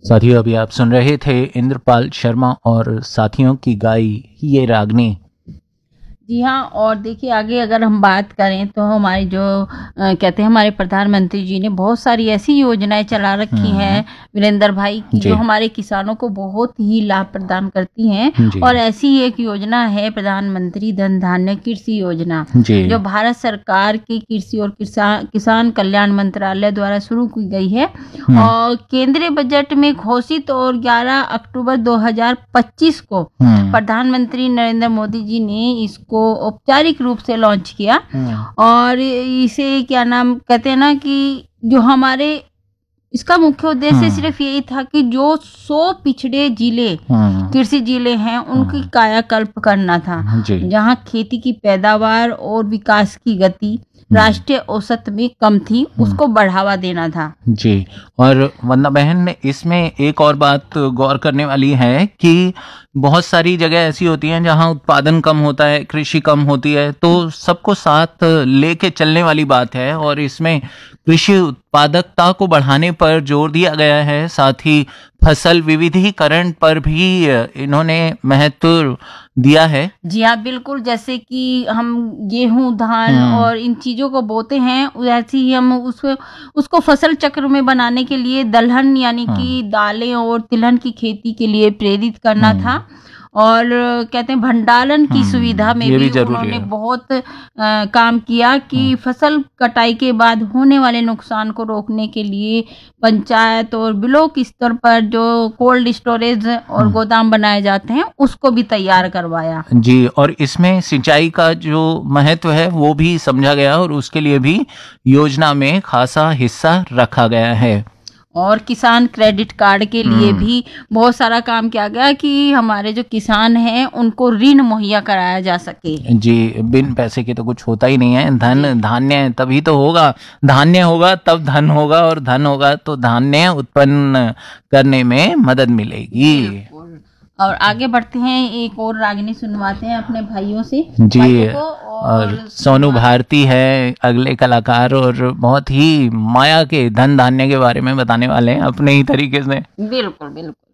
साथियों, अभी आप सुन रहे थे इंद्रपाल शर्मा और साथियों की गाई ये रागनी। जी हाँ। और देखिए आगे अगर हम बात करें तो हमारे जो कहते हैं हमारे प्रधानमंत्री जी ने बहुत सारी ऐसी योजनाएं चला रखी हैं वीरेंद्र भाई की जी। जो हमारे किसानों को बहुत ही लाभ प्रदान करती हैं। जी। और ऐसी एक योजना है प्रधानमंत्री धन धान्य कृषि योजना, जी। जो भारत सरकार की कृषि और किसान कल्याण मंत्रालय द्वारा शुरू की गई है और केंद्रीय बजट में घोषित और 11 अक्टूबर 2025 को प्रधानमंत्री नरेंद्र मोदी जी ने इसको औपचारिक रूप से लॉन्च किया। और इसे क्या नाम कहते हैं ना कि जो हमारे इसका मुख्य उद्देश्य सिर्फ यही था कि जो 100 पिछड़े जिले कृषि जिले हैं उनकी कायाकल्प करना था, जहां खेती की पैदावार और विकास की गति राष्ट्रीय औसत में कम थी, उसको बढ़ावा देना था। जी। और वंदना बहन, इसमें एक और बात गौर करने वाली है कि बहुत सारी जगह ऐसी होती हैं जहां उत्पादन कम होता है, कृषि कम होती है, तो सबको साथ लेके चलने वाली बात है और इसमें कृषि उत्पादकता को बढ़ाने पर जोर दिया गया है। साथ ही फसल विविधीकरण पर भी इन्होंने महत्व दिया है। जी हाँ, बिल्कुल। जैसे कि हम गेहूं, धान और इन चीजों को बोते हैं, वैसे ही हम उसको फसल चक्र में बनाने के लिए दलहन यानी कि दालें और तिलहन की खेती के लिए प्रेरित करना था। और कहते हैं भंडारण की सुविधा में भी उन्होंने बहुत काम किया कि फसल कटाई के बाद होने वाले नुकसान को रोकने के लिए पंचायत और ब्लॉक स्तर पर जो कोल्ड स्टोरेज और गोदाम बनाए जाते हैं उसको भी तैयार करवाया। जी। और इसमें सिंचाई का जो महत्व है वो भी समझा गया और उसके लिए भी योजना में खासा हिस्सा रखा गया है। और किसान क्रेडिट कार्ड के लिए भी बहुत सारा काम किया गया कि हमारे जो किसान हैं उनको ऋण मुहैया कराया जा सके। जी। बिन पैसे के तो कुछ होता ही नहीं है। धन धान्य तभी तो होगा, धान्य होगा तब धन होगा और धन होगा तो धान्य उत्पन्न करने में मदद मिलेगी। और आगे बढ़ते हैं, एक और रागनी सुनवाते हैं अपने भाइयों से। जी। और सोनू भारती है अगले कलाकार और बहुत ही माया के धन धान्य के बारे में बताने वाले हैं अपने ही तरीके से। बिल्कुल बिल्कुल।